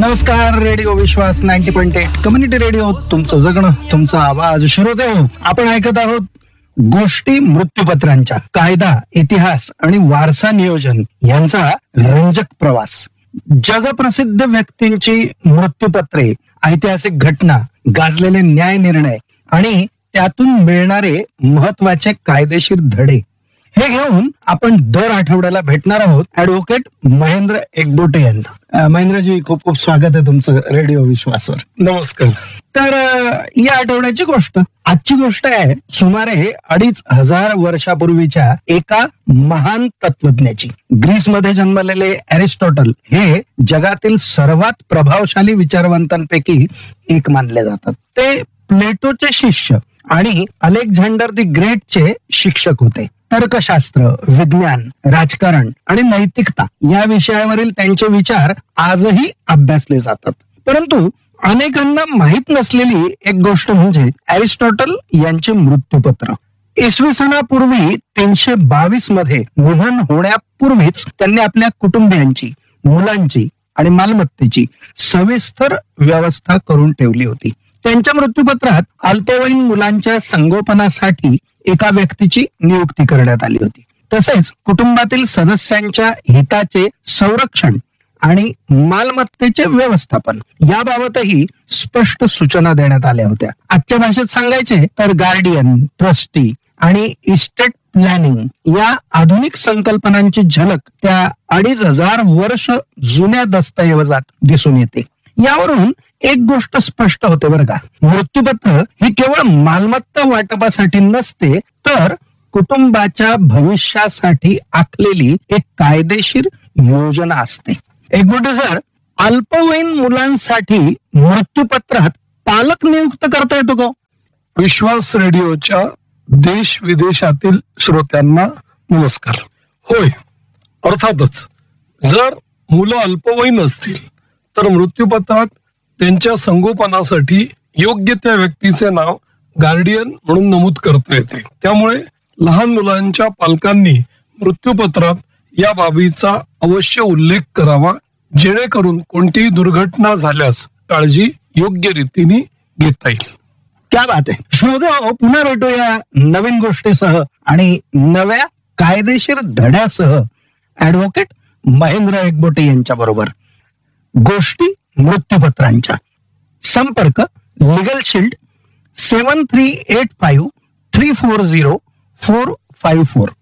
नमस्कार. रेडिओ विश्वास 90.8 community radio, तुमचं जगणं, तुमचा आवाज. श्रोते हो, आपण ऐकत आहोत गोष्टी मृत्यूपत्रांच्या. कायदा, इतिहास आणि वारसा नियोजन यांचा रंजक प्रवास. जगप्रसिद्ध व्यक्तींची मृत्यूपत्रे, ऐतिहासिक घटना, गाजलेले न्याय निर्णय आणि त्यातून मिळणारे महत्वाचे कायदेशीर धडे, हे घेऊन आपण दर आठवड्याला भेटणार आहोत ऍडव्होकेट महेंद्र एकबोटे यांना. महेंद्रजी, खूप खूप स्वागत आहे तुमचं रेडिओ विश्वासवर. नमस्कार. तर या आठवड्याची गोष्ट, आजची गोष्ट आहे सुमारे 2500 वर्षापूर्वीच्या एका महान तत्वज्ञाची. ग्रीसमध्ये जन्मलेले अरिस्टॉटल हे जगातील सर्वात प्रभावशाली विचारवंतांपैकी एक मानले जातात. ते प्लेटोचे शिष्य आणि अलेक्झांडर दी ग्रेटचे शिक्षक होते. तर्कशास्त्र, विज्ञान, राजकारण आणि नैतिकता या विषयावरील त्यांचे विचार आजही अभ्यासले जातात. परंतु अनेकांना माहीत नसलेली एक गोष्ट म्हणजे अरिस्टॉटल यांचे मृत्यूपत्र. इसवी सनापूर्वी 322 मध्ये निधन होण्यापूर्वीच त्यांनी आपल्या कुटुंबियांची, मुलांची आणि मालमत्तेची सविस्तर व्यवस्था करून ठेवली होती. त्यांच्या मृत्यूपत्रात अल्पवयीन मुलांच्या संगोपनासाठी एका व्यक्तीची नियुक्ती करण्यात आली होती. तसेच कुटुंबातील सदस्यांच्या हिताचे संरक्षण आणि मालमत्तेचे व्यवस्थापन याबाबतही स्पष्ट सूचना देण्यात आल्या होत्या. आजच्या भाषेत सांगायचे तर गार्डियन, ट्रस्टी आणि इस्टेट प्लॅनिंग या आधुनिक संकल्पनांची झलक त्या 2500 वर्ष जुन्या दस्तऐवजात दिसून येते. यावरून एक गोष्ट स्पष्ट होते बरं का, मृत्यूपत्र ही केवळ मालमत्ता वाटपासाठी नसते, तर कुटुंबाच्या भविष्यासाठी आखलेली एक कायदेशीर योजना असते. एकबोटे सर, अल्पवयीन मुलांसाठी मृत्यूपत्रात पालक नियुक्त करता येतो का? विश्वास रेडिओच्या देश विदेशातील श्रोत्यांना नमस्कार. होय, अर्थातच जर मुलं अल्पवयीन असतील तर मृत्यूपत्रात त्यांच्या संगोपनासाठी योग्य त्या व्यक्तीचे नाव गार्डियन म्हणून नमूद करता येते. त्यामुळे लहान मुलांच्या पालकांनी मृत्यूपत्रात या बाबीचा अवश्य उल्लेख करावा, जेणेकरून कोणतीही दुर्घटना झाल्यास काळजी योग्य रीतीने घेता येईल. क्या बात आहे. श्रोते, पुन्हा भेटूया नवीन गोष्टीसह आणि नव्या कायदेशीर धड्यासह ऍडव्होकेट महेंद्र एकबोटे यांच्या बरोबर. गोष्टी मृत्यूपत्रांच्या. संपर्क लीगल शील्ड 7385 340 454.